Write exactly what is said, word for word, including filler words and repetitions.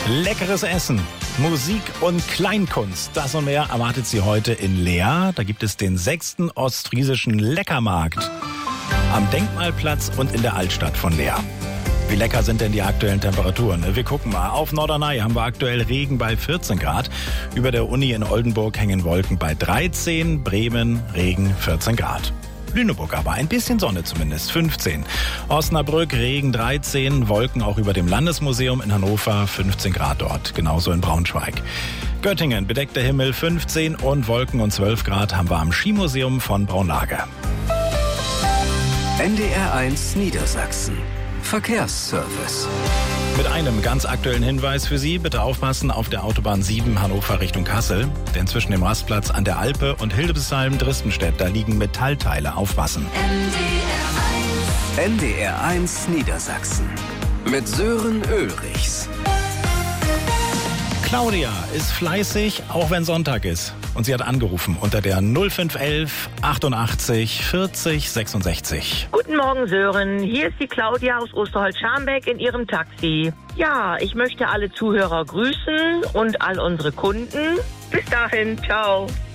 Leckeres Essen, Musik und Kleinkunst. Das und mehr erwartet Sie heute in Leer. Da gibt es den sechsten ostfriesischen Leckermarkt am Denkmalplatz und in der Altstadt von Leer. Wie lecker sind denn die aktuellen Temperaturen? Wir gucken mal. Auf Norderney haben wir aktuell Regen bei vierzehn Grad. Über der Uni in Oldenburg hängen Wolken bei dreizehn. Bremen, Regen vierzehn Grad. Lüneburg aber ein bisschen Sonne zumindest, fünfzehn. Osnabrück, Regen dreizehn, Wolken auch über dem Landesmuseum in Hannover, fünfzehn Grad dort, genauso in Braunschweig. Göttingen, bedeckter Himmel fünfzehn und Wolken und zwölf Grad haben wir am Skimuseum von Braunlage. N D R eins Niedersachsen. Verkehrsservice. Mit einem ganz aktuellen Hinweis für Sie. Bitte aufpassen auf der Autobahn sieben Hannover Richtung Kassel. Denn zwischen dem Rastplatz an der Alpe und Hildesheim-Dristenstedt, da liegen Metallteile. Aufpassen. N D R eins Niedersachsen. Mit Sören Ulrichs. Claudia ist fleißig, auch wenn Sonntag ist. Und sie hat angerufen unter der null fünf elf achtundachtzig vierzig sechsundsechzig. Guten Morgen, Sören. Hier ist die Claudia aus Osterholz-Scharmbeck in ihrem Taxi. Ja, ich möchte alle Zuhörer grüßen und all unsere Kunden. Bis dahin, ciao.